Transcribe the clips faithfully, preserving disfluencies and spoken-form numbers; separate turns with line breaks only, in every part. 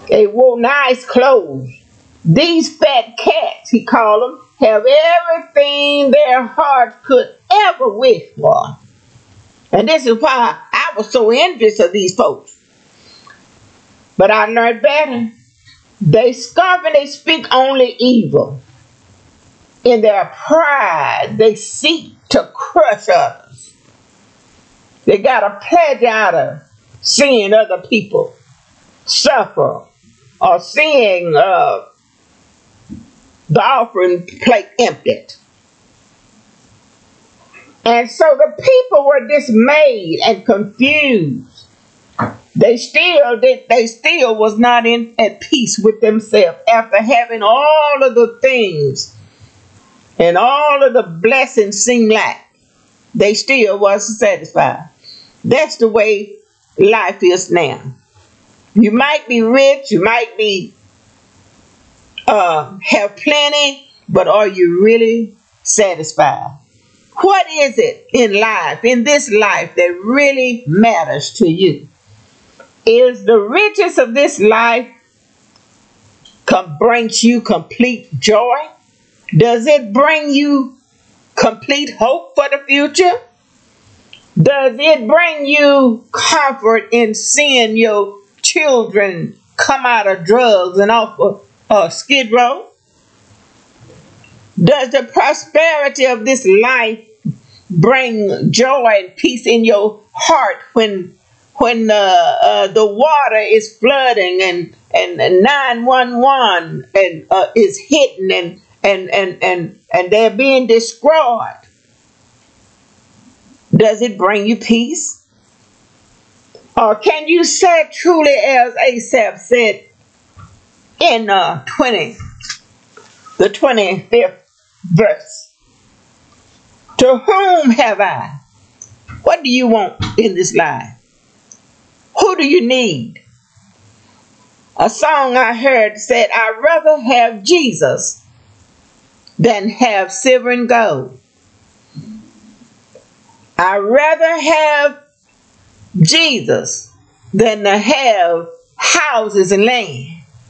They wore nice clothes. These fat cats, he called them, have everything their hearts could ever wish for. And this is why I was so envious of these folks. But I learned better. They scoff and they speak only evil. In their pride, they seek to crush others. They got a pleasure out of seeing other people suffer or seeing uh, the offering plate emptied. And so the people were dismayed and confused. They still they, they still was not in at peace with themselves after having all of the things and all of the blessings seemed like they still wasn't satisfied. That's the way life is now. You might be rich, you might be uh, have plenty, but are you really satisfied? What is it in life, in this life, that really matters to you? Is the riches of this life com- brings you complete joy? Does it bring you complete hope for the future? Does it bring you comfort in seeing your children come out of drugs and off of uh, Skid Row? Does the prosperity of this life bring joy and peace in your heart when when uh, uh, the water is flooding and and, and nine one one and uh, is hitting and and and and and they're being destroyed? Does it bring you peace? Or can you say truly, as Asaph said in uh, twenty, the twenty-fifth verse, to whom have I? What do you want in this life? Who do you need? A song I heard said, I'd rather have Jesus than have silver and gold. I'd rather have Jesus than to have houses and land.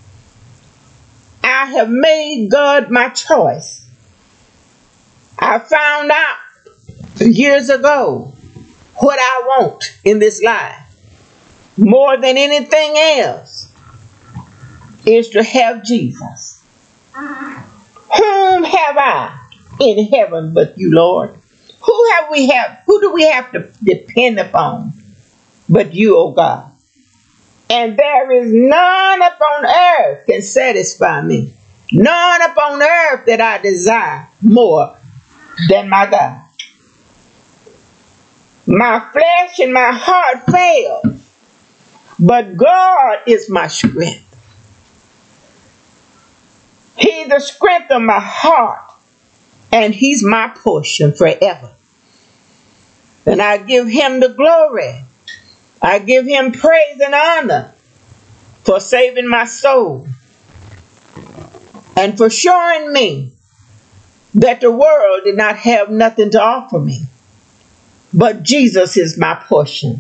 I have made God my choice. I found out years ago what I want in this life more than anything else is to have Jesus. Whom have I in heaven but you, Lord? Who have we have? Who do we have to depend upon but you, O God? And there is none upon earth can satisfy me. None upon earth that I desire more than my God. My flesh and my heart fail, but God is my strength. He's the strength of my heart, and he's my portion forever. And I give him the glory. I give him praise and honor for saving my soul and for showing me that the world did not have nothing to offer me, but Jesus is my portion.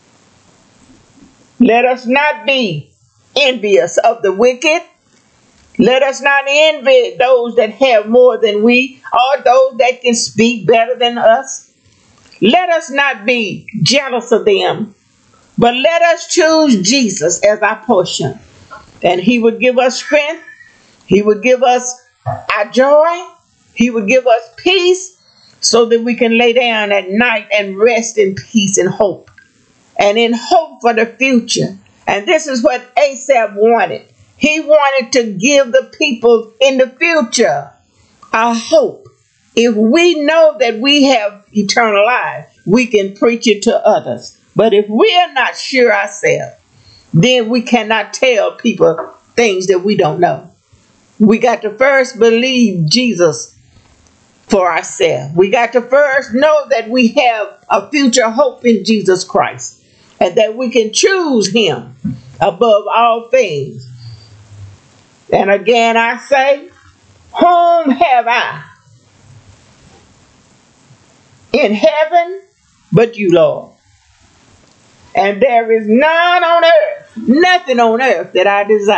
Let us not be envious of the wicked. Let us not envy those that have more than we, or those that can speak better than us. Let us not be jealous of them, but let us choose Jesus as our portion. And he would give us strength. He would give us our joy. He would give us peace so that we can lay down at night and rest in peace and hope. And in hope for the future. And this is what Asaph wanted. He wanted to give the people in the future a hope. If we know that we have eternal life, we can preach it to others. But if we are not sure ourselves, then we cannot tell people things that we don't know. We got to first believe Jesus for ourselves. We got to first know that we have a future hope in Jesus Christ, and that we can choose him above all things. And again I say, whom have I in heaven but you, Lord? And there is none on earth, nothing on earth that I desire